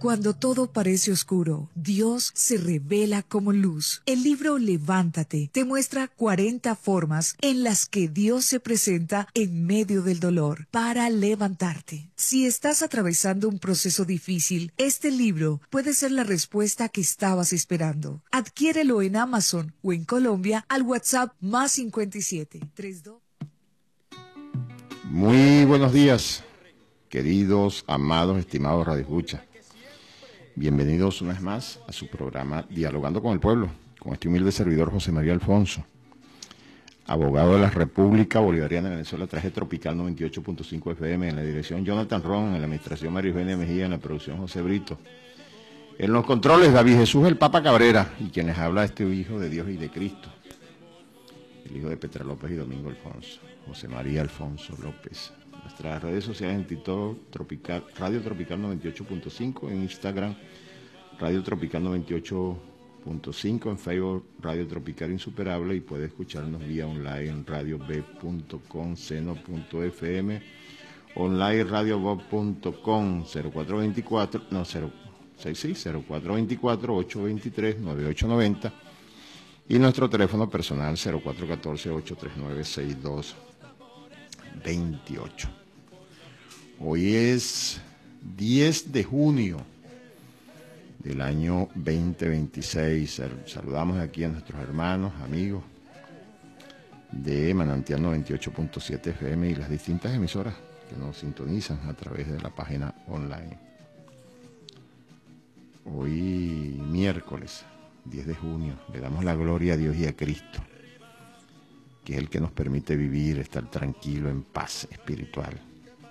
Cuando todo parece oscuro, Dios se revela como luz. El libro Levántate te muestra 40 formas en las que Dios se presenta en medio del dolor para levantarte. Si estás atravesando un proceso difícil, este libro puede ser la respuesta que estabas esperando. Adquiérelo en Amazon o en Colombia al WhatsApp +57 32. Muy buenos días, queridos, amados, estimados radioescuchas. Bienvenidos una vez más a su programa Dialogando con el Pueblo, con este humilde servidor José María Alfonso, abogado de la República Bolivariana de Venezuela, traje tropical 98.5 FM, en la dirección Jonathan Ron, en la administración María Eugenia Mejía, en la producción José Brito. En los controles David Jesús el Papa Cabrera, y quien les habla este hijo de Dios y de Cristo, el hijo de Petra López y Domingo Alfonso, José María Alfonso López. Nuestras redes sociales en TikTok, Radio Tropical 98.5, en Instagram Radio Tropical 98.5, en Facebook Radio Tropical Insuperable, y puede escucharnos vía online en radiob.com, seno.fm, online radiobob.com, 0424-823-9890, y nuestro teléfono personal 0414-839-6228. Hoy es 10 de junio del año 2026. Saludamos aquí a nuestros hermanos, amigos de Manantial 98.7 FM y las distintas emisoras que nos sintonizan a través de la página online. Hoy miércoles 10 de junio le damos la gloria a Dios y a Cristo, que es el que nos permite vivir, estar tranquilo, en paz espiritual.